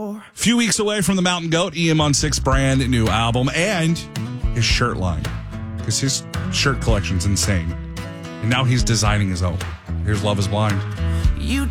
for. Few weeks away from the Mountain Goat, EM on 6 brand new album and his shirt line. Because his shirt collection's insane. And now he's designing his own. Here's Love is Blind. You